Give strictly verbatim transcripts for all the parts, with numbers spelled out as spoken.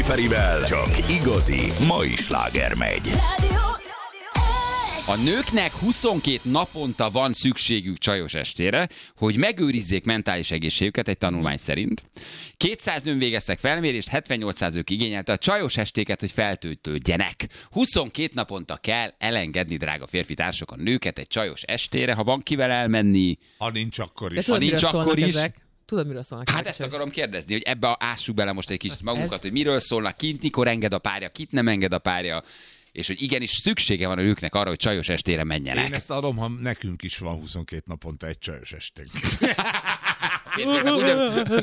Ferivel csak igazi mai sláger megy. A nőknek huszonkét naponta van szükségük csajos estére, hogy megőrizzék mentális egészségüket egy tanulmány szerint. kétszáz nőn végeztek felmérést, hetvennyolcszázuk igényelte a csajos estéket, hogy feltöltődjenek. huszonkét naponta kell elengedni, drága férfi társak, a nőket egy csajos estére, ha van kivel elmenni. Ha nincs, akkor De is. tudod, Ha nincs, miről akkor szólnak is. ezek? Tudod, miről szólnak Hát ezek? ezt akarom kérdezni, hogy ebbe ássuk bele most egy kicsit magunkat, Ez- hogy miről szólnak, kint mikor enged a párja, kit nem enged a párja, és hogy igenis szüksége van a nőknek arra, hogy csajos estére menjenek. Én ezt adom, ha nekünk is van huszonkét naponta egy csajos esténk. Férfiaknak ugyan-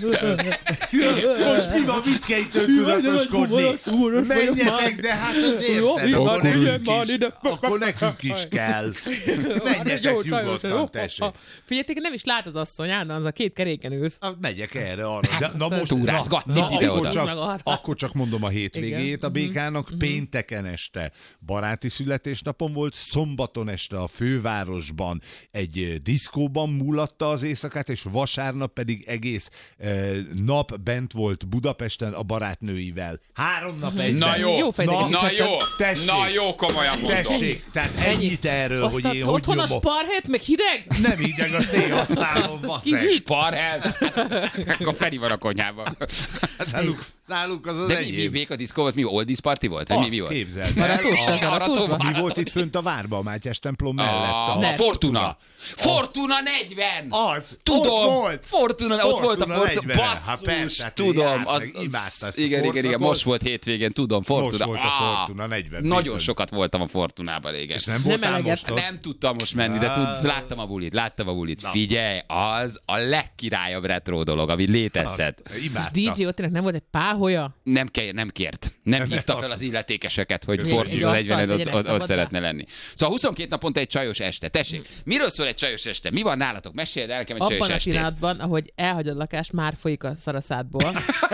Most mi van, mit kell itt tudatoskodni? Menjetek, de hát az érted, akkor nekünk is, akkor nekünk is kell. Menjetek nyugodtan, tessék. Figyelj, téged nem is lát az asszony, állandóan az a két keréken ülsz. Hát megyek erre arra. De, na most, Túrázgatsz na, itt ide-oda. akkor, csak, Meg a- akkor csak mondom a hétvégét a békának. Pénteken este baráti születésnapon volt, szombaton este a fővárosban egy eh, diszkóban múlatta az éjszakát, és vasárnap pedig egész eh, nap bent volt Budapesten a barátnőivel. Három nap egyben. Na jó, Jó na, fejtegesíthetted. na jó, Tessék. na jó, komolyan mondom. Tessék, tehát ennyit erről, Azt hogy a- én hogy otthon a nyomok. sparhelyt, meg hideg? Nem hideg, azt én használom, basszus. Sparhel? Akkor Feri van a konyhában. Hát Náluk, náluk az az De mi, mi, enyém. még a diszkó volt? Mi, oldies party volt? Vagy mi, mi Azt volt? képzeld el. Maratós, A- az aratósban? Mi volt itt fönt a várban, a Mátyás templom mellett? A, A a Fortuna. Fortuna negyven! Az! Tudom, Ott volt! Fortuna, ott volt a Fortuna Fortuna. negyven. Hát Basszus, persze, hát tudom. járt Az, meg, az, imádta ezt a igen, igen, igen, korszakot. most volt hétvégén, tudom, Fortuna. volt a Á, Fortuna negyven, Nagyon bizony. sokat voltam a Fortunában régen. És nem voltál eleget. most ott? Nem tudtam most menni, de tud, láttam a bulit, láttam a bulit. Figyelj, az a legkirályabb retro dolog, ami létezhet. És Imádta. dé dzsé ott tényleg nem volt egy páholya? Nem, kell, nem kért. Nem Nem, hívta nem, fel azt- az illetékeseket, hogy Egy Fortuna asztalt negyven ott, legyenek ott, ott szabadba. szeretne lenni. Szóval huszonkét naponta egy csajos este. Tessék, miről szól egy csajos este? Mi van nálatok? Meséld el nekem egy Abban csajos a estét. pillanatban, ahogy elhagyod a lakást, már folyik a szaraszádból.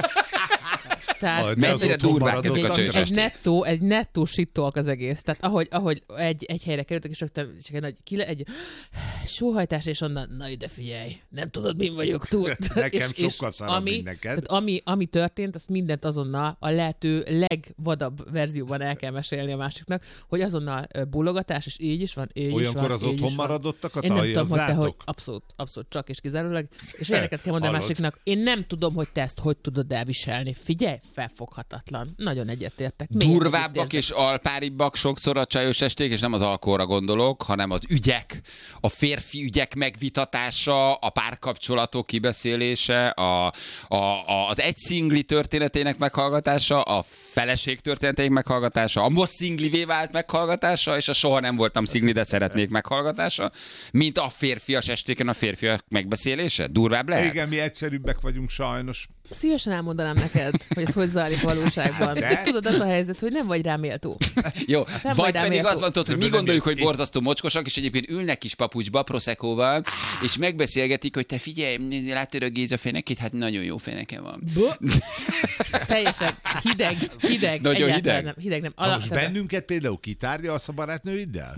Tehát De az mennyire otthon durvák maradott ezek a a- csajos egy esték. nettó, egy nettó shit-talk az egész. Tehát ahogy, ahogy egy, egy helyre kerültek, és rögtön csak egy nagy kile, egy sóhajtás, és onnan, na ide figyelj, nem tudod, min vagyok túl. Nekem és, sokkal szarabb, mint neked. Tehát ami, ami történt, azt mindent azonnal a lehető legvadabb verzióban el kell mesélni a másiknak, hogy azonnal ö, bólogatás, és így is van, így is Olyankor van, az így otthon is van. maradottak a Én nem tudom, hogy te hogy, tajazzátok? abszolút, abszolút csak és kizárólag. És ilyeneket kell mondani a Hallod? másiknak. Én nem tudom, hogy te ezt hogy tudod elviselni. Figyelj, felfoghatatlan. Nagyon egyetértek. Mélyen Durvábbak együttérzek. és alpáribbak sokszor a csajos esték, és nem az alkoholra gondolok, hanem az ügyek, a férfi ügyek megvitatása, a párkapcsolatok kibeszélése, a, a, a, az egy szingli történetének meghallgatása, a feleség történetének meghallgatása, a most szinglivé vált meghallgatása, és a soha nem voltam szingli, de szeretnék meghallgatása, mint a férfias estéken a férfiak megbeszélése. Durvább lehet? Igen, mi egyszerűbbek vagyunk sajnos. Szívesen elmondanám neked, hogy ez hogy zajlik valóságban. De? De tudod, az a helyzet, hogy nem vagy rá méltó. Jó, Nem vagy vagy rám pedig méltó. az van, tudod, hogy mi Nem gondoljuk, néz hogy ki. borzasztó mocskosak, és egyébként ülnek kis papucsba, proszekóval, és megbeszélgetik, hogy te figyelj, látod a Géza fenekét? Hát nagyon jó feneke van. Teljesen hideg, hideg. Nagyon egyáltalán hideg? Nem, hideg nem. Na Ala, most tehát- bennünket például kitárgyalsz a barátnőiddel?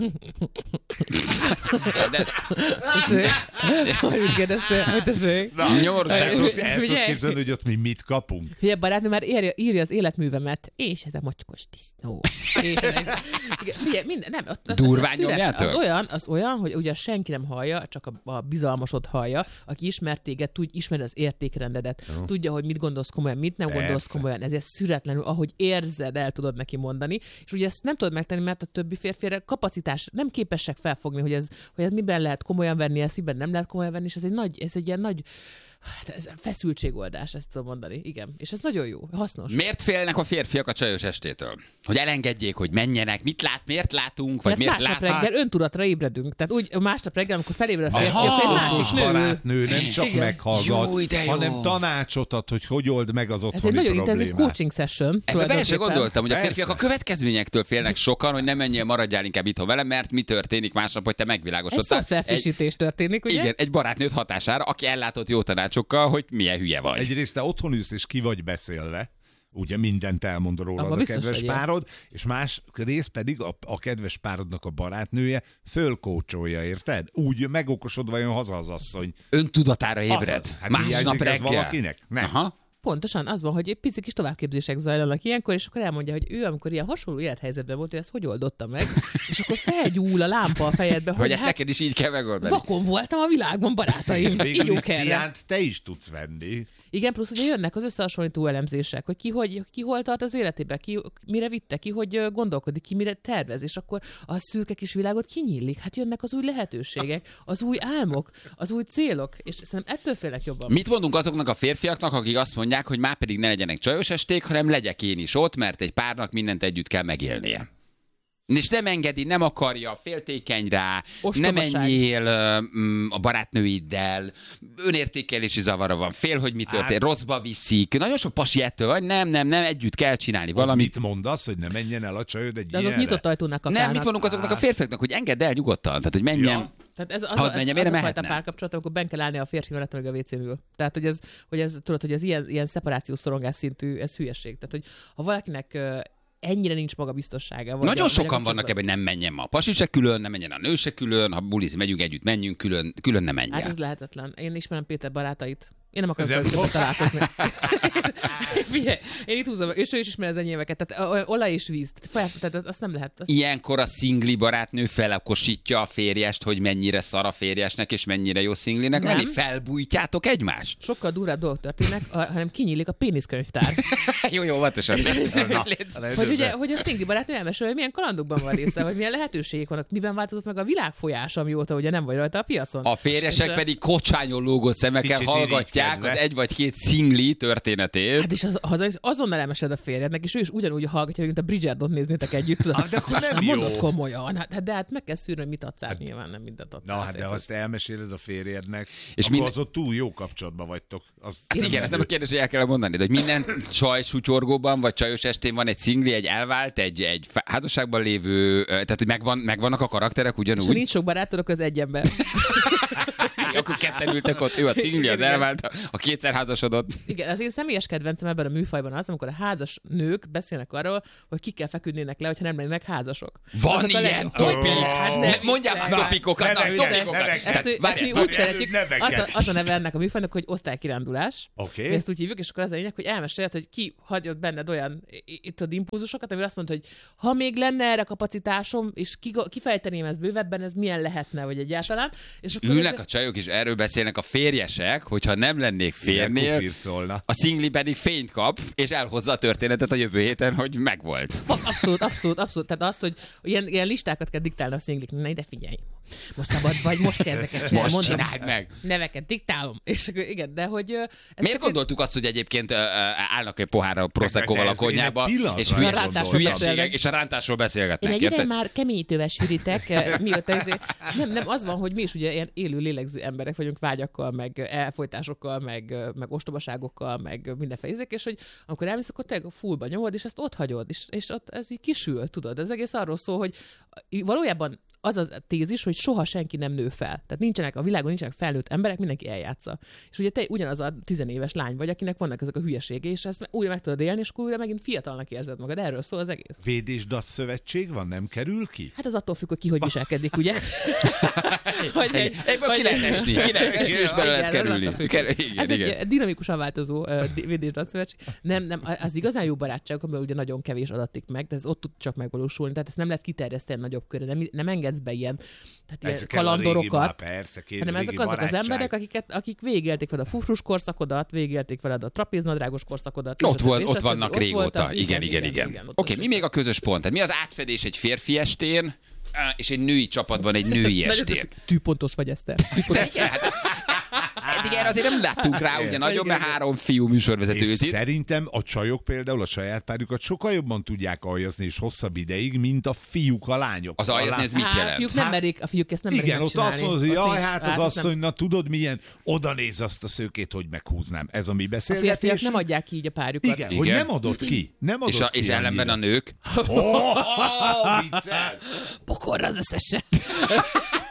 De Tessék? Hogy kérdeztél? Hogy tessék? nyomorúság. El tudod- el tudod Figyelj. képzelni, hogy ott mi mit kapunk? Figyelj, barátnő már írja, írja az életművemet, és ez a mocskos disznó. És ez, ez, igen, figyelj, minden, nem, ott, ott Durván az a szület- nyomjátok? Az olyan, az olyan, hogy ugye senki nem hallja, csak a, a bizalmasod hallja, aki ismer téged, tud, ismeri az értékrendedet, tudja, hogy mit gondolsz komolyan, mit nem Persze. gondolsz komolyan, ezért szüretlenül, ahogy érzed, el tudod neki mondani, és ugye ezt nem tudod megtenni, mert a többi férfire kapacitás nem képesek felfogni, hogy ez, hogy ez miben lehet komolyan venni, ezt miben nem lehet komolyan venni, és ez egy nagy, ez egy ilyen nagy hát ez feszültségoldás, ezt tudom mondani, igen. És ez nagyon jó, hasznos. Miért félnek a férfiak a csajos estétől? Hogy elengedjék, hogy menjenek, mit lát, miért látunk, vagy Mert miért másnap látnak? reggel öntudatra ébredünk. Tehát úgy másnap reggel, amikor felébred a férfi, Aha. az egy Okos másik nő. barátnő nem csak Igen. meghallgat, Jó, de jó. hanem tanácsot ad, hogy hogy old meg az Ez egy otthoni nagyon problémát. intenzív coaching session. Ebben bele se tulajdonképpen. gondoltam, hogy a Persze. férfiak a következményektől félnek sokan, hogy nem menjél, maradjál inkább itthon velem, mert mi történik másnap, hogy te Egy megvilágosodtál. szoftverfrissítés történik, ugye? Igen, egy barátnőt hatására, aki ellátott jó tanácsokkal, hogy milyen hülye vagy. Egyrészt te otthon ülsz és ki vagy beszélve, ugye mindent elmond rólad Abba a biztos, kedves hogy ilyen. párod, és más rész pedig a, a kedves párodnak a barátnője fölkócsolja, érted? Úgy megokosodva jön haza az asszony. Öntudatára ébred. Azaz. Hát Másnap hiányzik ez reggel. valakinek? Nem. Aha. Pontosan, az van, hogy egy pici kis továbbképzések zajlanak ilyenkor, és akkor elmondja, hogy ő, amikor ilyen hasonló élethelyzetben volt, hogy ezt hogy oldotta meg, és akkor felgyúl a lámpa a fejedbe, hogy, hogy hát ezt neked is így kell megoldani. vakon voltam a világban, barátaim. Végül Ígyunk is erre. ciánt te is tudsz venni. Igen, plusz ugye jönnek az összehasonlító elemzések, hogy ki, hogy, ki hol tart az életében, ki mire vitte, ki hogy ö, gondolkodik, ki mire tervez, és akkor a szürke kis világot kinyílik. Hát jönnek az új lehetőségek, az új álmok, az új célok, és szerintem ettől félek jobban. Mit mondunk azoknak a férfiaknak, akik azt mondják, hogy már pedig ne legyenek csajos esték, hanem legyek én is ott, mert egy párnak mindent együtt kell megélnie. És nem engedi, nem akarja, féltékeny rá, nem Ostobaság. menjél uh, a barátnőiddel, önértékelési zavara van, fél, hogy mi történt, Hát- rosszba viszik. Nagyon sok pasi ettől vagy, nem, nem, nem, együtt kell csinálni valamit. Mit mondasz, hogy ne menjen el a csajod egy De azok ilyenre? nyitott ajtónál kakálnak. Nem, mit mondunk azoknak a férfiaknak, hogy engedd el nyugodtan, tehát hogy menjen. Ja. Tehát ez az, Hadd az, menjem, az, én az nem a fajta mehetnem. párkapcsolat, amikor ben kell állni a férfi mellett, meg a vécén ül. Tehát, hogy ez, hogy ez, tudod, hogy ez ilyen, ilyen szeparációs szorongás szintű, ez hülyeség. Tehát, hogy ha valakinek ö, ennyire nincs magabiztossága. Vagy Nagyon a, sokan vagy a vannak kapcsolatban- ebben, hogy nem menjen ma a pasi se külön, nem menjen a nő se külön, ha bulizni megyünk együtt, menjünk külön, külön nem menjen. Hát ez lehetetlen. Én ismerem Péter barátait. Én nem akarok De- velük találkozni. Figyelj, én itt húzom, és ő is ismer az enyémeket. Tehát ö, olaj és víz. Tehát, folyam- tehát azt nem lehet. Azt... Ilyenkor a szingli barátnő felakosítja a férjest, hogy mennyire szar a férjesnek, és mennyire jó szinglinek. Nem. Nem, felbújtjátok egymást. Sokkal durvább dolgok történnek, a- hanem kinyílik a péniszkönyvtár. jó, jó, óvatosan. Na, Hogy ugye, hogy a szingli barátnő elmesél, hogy milyen kalandokban van része, hogy milyen lehetőségek vannak, miben változott meg a világ folyása, amióta ugye nem vagy rajta a piacon. A férjesek És, pedig kocsányon lógó szemekkel Kicsit hallgatják irigykedve. az egy vagy két szingli történetét. Hát és az, haza, és azonnal elmesed a férjednek, és ő is ugyanúgy hallgatja, mint a Bridgerton néznétek együtt. Tudod, Ah, de akkor azt nem mondod jó. komolyan. Hát, de hát meg kell szűrni, hogy mit adsz át, nyilván nem mindent adsz Na, át, hát de érted? azt elmeséled a férjednek, És és akkor minden- az ott túl jó kapcsolatban vagytok. Az Hát igen, ez nem a kérdés, hogy el kell mondani, de hogy minden csaj sutyorgóban, vagy csajos estén van egy szingli, egy elvált, egy, egy fá- házasságban lévő, ö, tehát hogy megvan, megvannak a karakterek És ha ugyanúgy. nincs sok barátod, akkor az egy ember. Akkor ketten ültek ott, ő a szingli, az elvált, a kétszer házasodott. Igen, az én személyes kedvencem ebben a műfajban az, amikor a házas nők beszélnek arról, hogy kikkel feküdnének le, hogyha nem lennének házasok. Van Azok a ilyen leg- topik? Hát Ne- ne mondjál már viccelj. topikokat, na, neveket, topikokat. neveket. Ezt, ezt Várjál, mi úgy várjál, szeretjük, neveket. az a, az a neve ennek a műfajnak, hogy osztálykirándulás. Oké. Mi ezt úgy hívjuk, és akkor az a lényeg, hogy elmeséled, hogy ki hagyott benned olyan i- itt a impulzusokat, amire azt mondta, hogy ha még lenne erre kapacitásom, és ki, kifejteném ezt bővebben, ez milyen lehetne, vagy egyáltalán. És akkor Ülnek a csajok, és erről beszélnek a férjesek, hogyha nem lennék férnél, Kufircolna. a szingli pedig fényt kap, és elhozza a történetet a jövő héten, hogy megvolt. Abszolút, abszolút, abszolút. Tehát az, hogy ilyen, ilyen listákat kell diktálni a szingliknek. Na ide figyelj. Most szabad vagy, most kell ezeket csinálni. Most Mondom, csináld meg. neveket diktálom. És akkor igen, de hogy... ö, Ez Miért csak gondoltuk azt, hogy egyébként ö, ö, állnak egy pohárra Proseccoval de a ez én egy konyába, pillanatra és nem hülyes- gondoltam. hülyeségek, beszélnek. és a rántásról beszélgetnek. Én egy érted? ide már keményítővel sűrítek, eh, mióta ezért... Nem, nem, az van, hogy mi is ugye ilyen élő lélegző emberek vagyunk, vágyakkal, meg elfolytásokkal, meg, meg ostobaságokkal, meg mindenféle ízek, és hogy amikor elmész, akkor te fullba nyomod, és ezt ott hagyod, és, és ott ez így kisül, tudod. Ez egész arról szól, hogy valójában az a tézis, hogy soha senki nem nő fel. Tehát nincsenek a világon, nincsenek felnőtt emberek, mindenki eljátsza. És ugye te ugyanaz a tizenéves lány vagy, akinek vannak ezek a hülyeségei, és ezt újra meg tudod élni, és akkor újra megint fiatalnak érzed magad. Erről szól az egész. Védésdac szövetség van, nem kerül ki? Hát az attól függ, hogy ki hogy viselkedik, ugye? hogy egy, Egyből ki lehet esni, ki lehet esni, és bele lehet Igen, kerülni. attól függ. Ker- Igen, Ez igen. egy dinamikusan változó uh, védésdatszövetség. Nem, nem, az igazán jó barátság, amiben ugye nagyon kevés adatik meg, de ez ott tud csak megvalósulni. Tehát ezt nem lehet kiterjeszteni nagyobb körre, nem, nem engedsz be ilyen, tehát ilyen Egyszer kell a régi már, kalandorokat. persze, két Hanem régi ezek azok az barátság. emberek, akiket, akik végigélték veled a fufrus korszakodat, végigélték veled a trapéznadrágos korszakodat. Ott, és a volt, többi, és ott a többi. vannak Ott régóta. voltam. Igen, igen, igen. ott Oké, is mi még a közös pont? Tehát mi az átfedés egy férfi estén, á, és egy női csapatban egy női Nagyon estén? tetszik. Tűpontos vagy, Eszter. De igen, hát, eddig erre azért nem láttunk rá, ugye nagyon, mert három fiú műsorvezető És ült itt. szerintem a csajok például a saját párjukat sokkal jobban tudják aljazni és hosszabb ideig, mint a fiúk a lányok. Az aljazni, ez mit Á, jelent? fiúk nem Hát- merik, a fiúk ezt nem merik Igen, ott megcsinálni. azt mondod, hogy Ott jaj, nincs- hát az ezt nem- asszony, na tudod milyen, oda néz azt a szőkét, hogy meghúznám. Ez a mi A beszélgetés. férfiak nem adják ki így a párjukat. Igen, Igen. hogy nem adott ki. Nem adott És, a, ki és ellenben a annyira. nők. Oh, vicces! Pokorra az összese.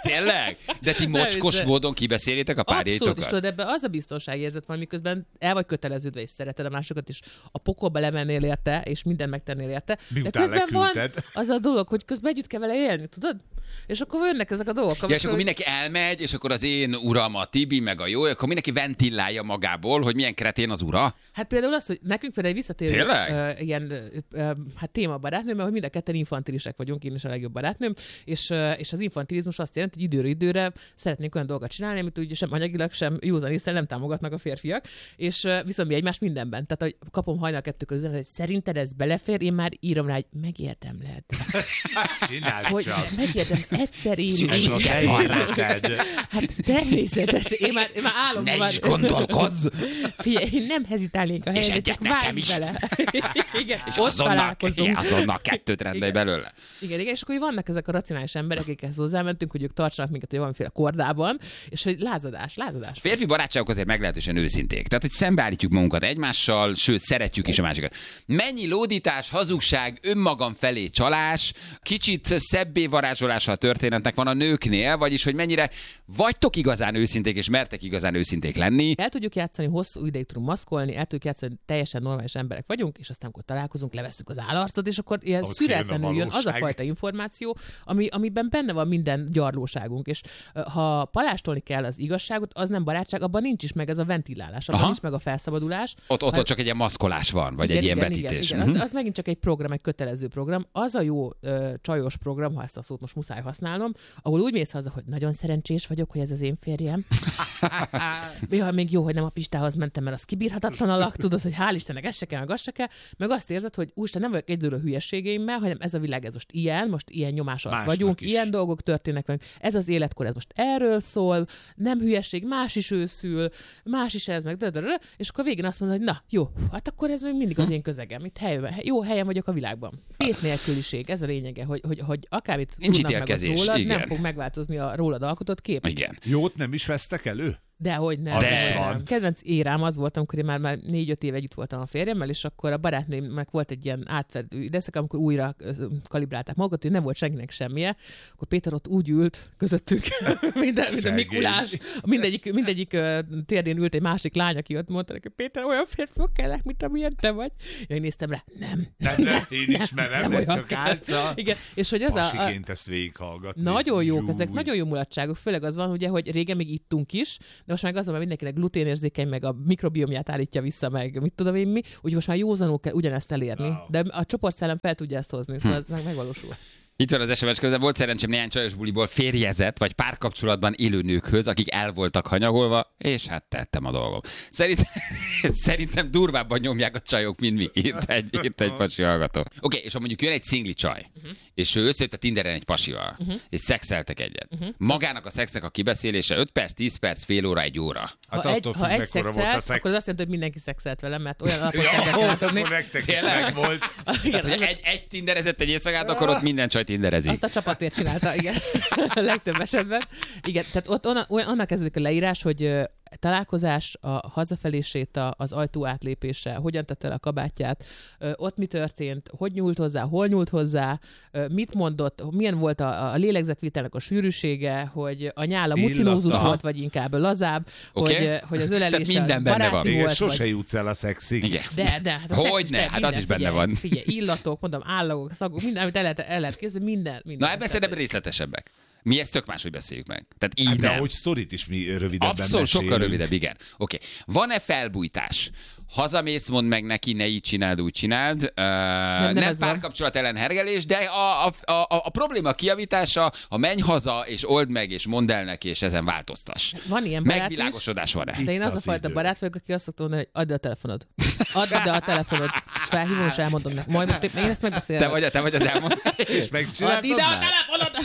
Tényleg? De ti mocskos Nem, módon kibeszélitek a Abszolút, és párjaitokat? tudod, ebben az a biztonságérzet van, miközben el vagy köteleződve, és szereted a másokat, és a pokolba lemennél érte, és mindent megtennél érte. Miután de közben van leküldted. az a dolog, hogy közben együtt kell vele élni, tudod? És akkor jönnek ezek a dolgok. Ja, és akkor mindenki elmegy, és akkor az én uram a Tibi, meg a jó, akkor mindenki ventilálja magából, hogy milyen kretén az ura. Hát például az, hogy nekünk például egy visszatérő Tényleg? uh, ilyen uh, hát téma barátnőm, mert hogy mind a ketten infantilisek vagyunk, én is a legjobb barátnőm, és, uh, és az infantilizmus azt jelenti, hogy időről időre szeretnénk olyan dolgokat csinálni, amit úgy sem anyagilag, sem józan észre nem támogatnak a férfiak, és uh, viszont mi egymás mindenben. Tehát, hogy kapom hajnal kettőkor üzenet, hogy szerinted ez belefér, én már írom rá, hogy megérdemled. Csináld Hogy csak. megérdem, egyszer én Szükséget van rá. Hát természetes, én már, én már állom. Ne már... is gondolkozz! Figyelj, én nem hezitálnék a És helyre, egyet csak nekem vágj is. bele. Igen, És ott azonnal, találkozunk. azonnal kettőt rendelj Igen. belőle. Igen, igen, és akkor vannak ezek a racionális emberek, akikhez hozzámentünk, hogy ők tartsanak minket, hogy valamiféle kordában, és hogy lázadás, lázadás. Férfi barátságok azért meglehetősen őszinték. Tehát, hogy szembeállítjuk magunkat egymással, sőt, szeretjük is a másikat. Mennyi lódítás, hazugság, önmagam felé csalás, kicsit szebbé varázsolása a történetnek van a nőknél, vagyis, hogy mennyire vagytok igazán őszinték, és mertek igazán őszinték lenni. El tudjuk játszani, hosszú ideig tudunk maszkolni, el tudjuk játszani, hogy teljesen normális emberek vagyunk, és aztán amikor találkozunk, leveszünk az állarcot, és akkor ilyen Ott szüretlenül kijön a jön az a valóság. fajta információ, ami, amiben benne van minden gyarlóságunk. És uh, ha palástolni kell az igazságot, az nem barátság, abban nincs is meg ez a ventilálás, abban Aha. nincs meg a felszabadulás. Ott, ott, Ha- ott csak egy ilyen maszkolás van, vagy igen, egy ilyen igen, vetítés. Igen, igen. Mhm. Az, az megint csak egy program, egy kötelező program. Az a jó ö, csajos program, ha ezt a szót most muszáj használnom, ahol úgy mész haza, hogy nagyon szerencsés vagyok, hogy ez az én férjem. Ja, még jó, hogy nem a Pistához mentem, mert az kibírhatatlan alak, tudod, hogy hál' Istennek ez se kell, meg az se kell, meg azt érzed, hogy úristen, nem vagyok egyedül a hülyeségeimmel, hanem ez a világ, ez most ilyen, most ilyen nyomás alatt Másnak vagyunk, is. ilyen dolgok történnek velünk, ez az életkor, ez most erről szól, nem hülyeség, más is őszül, más is ez, meg dödörö, és akkor végén azt mondod, hogy na, jó, hát akkor ez még mindig az én közegem, itt helyben, jó helyen vagyok a világban. Tét nélküliség, ez a lényege, hogy, hogy, hogy akármit Nincs tudnak meg az ítélkezés, rólad, igen. nem fog megváltozni a rólad alkotott kép. Igen. Jót nem is vesztek elő? Dehogy nem. Az is nem. van. Kedvenc érám az volt, amikor én már, már négy-öt éve együtt voltam a férjemmel, és akkor a barátnőmnek volt egy ilyen átfedő időszak, amikor újra ö, kalibrálták magukat, hogy nem volt senkinek semmije. Akkor Péter ott úgy ült közöttük, minden, minden Szegény. Mikulás, mindegyik, mindegyik ö, térdén ült egy másik lány, aki ott mondta neki, Péter, olyan férfiak kellek, mint amilyen te vagy. Én néztem rá, nem. Nem, nem, én ismerem, nem ez olyan csak kell. álca. Igen, és hogy ez a, a, Pasiként ezt végighallgatni. nagyon jók, Júj. ezek nagyon jó mulatságok, főleg az van, ugye, hogy régen még ittunk is, de most már az van, mert mindenkinek gluténérzékeny, meg a mikrobiomját állítja vissza, meg mit tudom én mi, úgyhogy most már józanul kell ugyanezt elérni. Wow. De a csoportszellem fel tudja ezt hozni, szóval ez meg megvalósul. Itt van az es em es közben, volt szerencsém néhány csajos buliból férjezett, vagy párkapcsolatban élő nőkhöz, akik el voltak hanyagolva, és hát tettem a dolgom. Szerintem, szerintem durvábban nyomják a csajok, mint mi, írt egy, írt egy pasi hallgató. Oké, okay, és ha mondjuk jön egy szingli csaj, uh-huh. és ő összejött a Tinderen egy pasival, uh-huh. és szexeltek egyet. Uh-huh. Magának a szexnek a kibeszélése öt perc, tíz perc, fél óra, egy óra. Hát Ha egy, attól ha függ, egy mekkora volt a szexelt, szex. akkor az azt jelenti, hogy mindenki szexelt velem, mert olyan alapot Ja, kell ó, adni. akkor nektek is Tényleg? meg volt. Tehát, hogy egy, egy tinderezett egy éjszakát, akkor ott minden csaj tinderezik. Azt a csapatért csinálta, igen. A legtöbb esetben. Igen, tehát ott onna, onnan kezdődik a leírás, hogy ö, találkozás, a hazafelé séta, az ajtó átlépése, hogyan tette le a kabátját, ö, ott mi történt, hogy nyúlt hozzá, hol nyúlt hozzá, ö, mit mondott, milyen volt a, a lélegzetvitelnek a sűrűsége, hogy a nyála mucinózus Illata. volt, vagy inkább lazább, Oké. hogy, ö, hogy az ölelése Tehát minden az benne baráti van. Igen, volt, sose vagy... jutsz el a szexig. Igen. De, de. Hát a Hogyne, szex is, hát minden, az is benne figyelj, van. Figyelj, illatok, mondom, állagok, szagok, minden, amit el lehet, el lehet készíteni, minden. minden. Na ebben szerintem részletesebbek. Mi ezt tök máshogy beszéljük meg. Tehát így Hát de nem. hogy sztorit is mi rövidebben Abszolút, sokkal mesélünk. rövidebb, igen. Oké. Okay. Van-e felbújtás? Hazamész, mondd meg neki, ne így csináld, úgy csináld. Uh, nem nem nem ez van. párkapcsolat ellen hergelés, de a, a, a, a probléma kijavítása, a menj haza, és old meg, és mondd el neki, és ezen változtass. Van ilyen barát is. Megvilágosodás van-e? De én Itt az a az fajta idő. barát vagyok, aki azt szokta mondani, hogy add a telefonod. Add ide a telefonod. És felhívom, és elmondom neki. Majd most én ezt megbeszélem. Te vagy, te vagy az elmond. És Add megcsináltad ide a már? telefonod!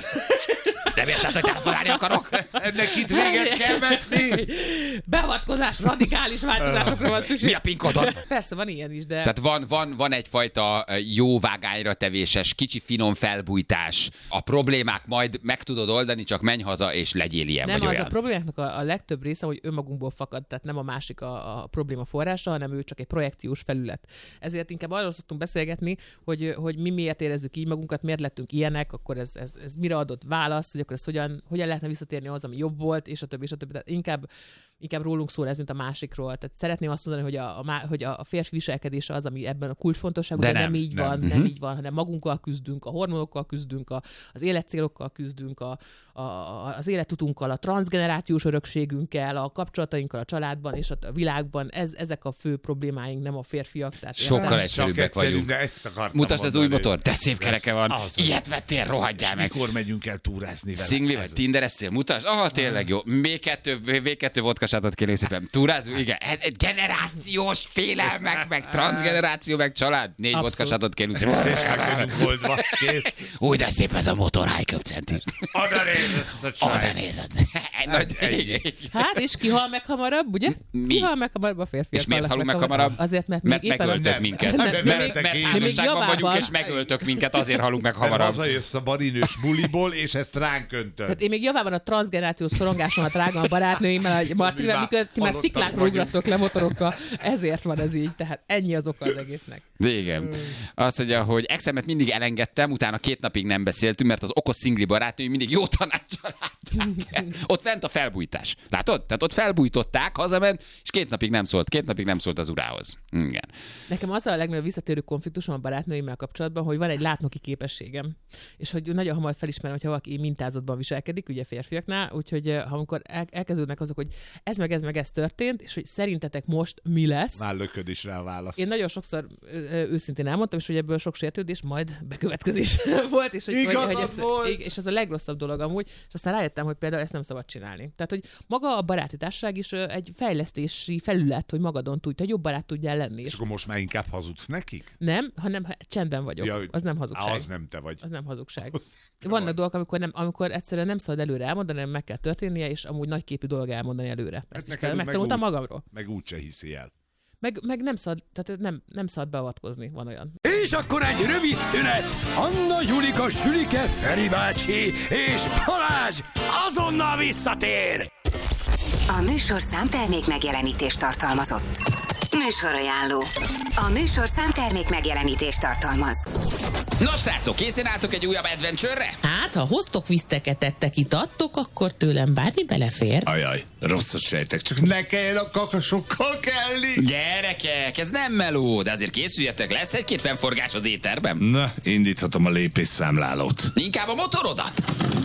Nem érted, hogy telefonálni akarok? Ennek itt véget kell vetni? Beavatkozás, radikális változásokra van szükség. Mi a pinkodod? Persze, van ilyen is, de... Tehát van, van, van egyfajta jó vágányra tevéses, kicsi finom felbújtás. A problémák majd meg tudod oldani, csak menj haza, és legyél ilyen Nem, vagy az olyan. a problémáknak a, a legtöbb része, hogy önmagunkból fakad, tehát nem a másik a, a probléma forrása, hanem ő csak egy projekciós felület. Ezért inkább arról szoktunk beszélgetni, hogy, hogy mi miért érezzük így magunkat, miért lettünk ilyenek, akkor ez, ez, ez mire adott válasz, hogy akkor ez hogyan, hogyan lehetne visszatérni az, ami jobb volt, és a többi, és a többi. Tehát inkább, inkább rólunk szól ez, mint a másikról. Tehát szeretném azt mondani, hogy a, a, hogy a férfi viselkedése az, ami ebben a kulcsfontosságú, de, de nem, nem így nem. van, nem uh-huh. így van, hanem magunkkal küzdünk, a hormonokkal küzdünk, a, az életcélokkal küzdünk, a, a, az életutunkkal, a transzgenerációs örökségünkkel, a kapcsolatainkkal a családban és a világban. Ez, ezek a fő problémáink, nem a férfiak. Tehát sokkal egyszerűbbek vagyunk. Mutasd az új motor, de szép kereke van. Az ilyet vettél, rohadjál meg. Mikor megyünk el túrázni vele? Szingli vagy tindereztél? Mutasd? Ah, tényleg jó. Még kettő, még kettő vodkasátot kérlek szépen. Túrázunk? Igen. Generációs félelmek, meg transzgeneráció, meg család. Négy vodkasátot kérlek szépen. És meg vagyunk oldva. Kész. Új, de szép ez a motor, high-köpcentis. Oda nézd ezt a csajt. Oda nézed. Hát, és ki hal meg hamarabb, ugye? Mi? Ki hal meg hamarabb a férfiak? És miért halunk meg hamarabb? Azért, mert, mert még megöltök minket. Nem, mert mert házasságban vagyunk, és megöltök minket, azért halunk meg hamarabb. Mert hazajössz a barinős buliból, és ezt ránk öntöd. Tehát én még javában a transzgenerációs szorongásomat rágom a barátnőimmel, a Martivel, mikor ti már sziklákra ugratok le motorokkal. Ezért van ez így. Tehát ennyi az oka az egésznek. Igen. Azt mondja, hogy exemet mindig elengedtem, utána két napig nem beszéltünk, mert az okos szingli barátnői mindig jó tanáccsal látták. Ott fent a felbújtás. Látod? Tehát ott felbújtották, hazament, és két napig nem szólt. Két napig nem szólt az urához. Igen. Nekem az a legnagyobb visszatérő konfliktusom a barátnőimmel kapcsolatban, hogy van egy látnoki képességem, és hogy nagyon hamar felismerem, hogyha valaki mintázatban viselkedik, ugye férfiaknál, úgyhogy ha amikor el- elkezdődnek azok, hogy ez meg ez meg ez történt, és hogy szerintetek most mi lesz. Már lököd is rá a választ. Én nagyon sokszor őszintén elmondtam, és hogy ebből sok sértődés, majd bekövetkezés volt, és hogy, hogy, hogy ez, volt. és ez a legrosszabb dolog amúgy, és aztán rájöttem, hogy például ezt nem szabad csinálni. Tehát, hogy maga a baráti társaság is egy fejlesztési felület, hogy magadon tudj, hogy jobb barát tudjál lenni. És akkor most már inkább hazudsz nekik? Nem, hanem csendben vagyok. Ja, az nem hazugság. Az nem te vagy. Az nem hazugság. Vannak dolgok, amikor, nem, amikor egyszerűen nem szabad előre elmondani, nem meg kell történnie, és amúgy nagyképű dolog elmondani előre. Ezt is megtanultam meg magamról. Meg úgyse hiszi el. Meg, meg nem szabad, tehát nem, nem szabad beavatkozni, van olyan. És akkor egy rövid szünet. Anna, Julika, Sülike, Feri bácsi és Balázs azonnal visszatér. A műsor számtermék megjelenítést tartalmazott. Műsorajánló. A műsor számtermék megjelenítést tartalmaz. Nos, srácok, készen álltok egy újabb adventure-re? Hát, ha hoztok viszteket, ettek, itattok, akkor tőlem bármi belefér. Ajaj, rosszat sejtek, csak ne kelljen a kakasokkal kelni. Gyerekek, ez nem meló, de azért készüljetek, lesz egy-két fennforgás az éterben. Na, indíthatom a lépésszámlálót. Inkább a motorodat.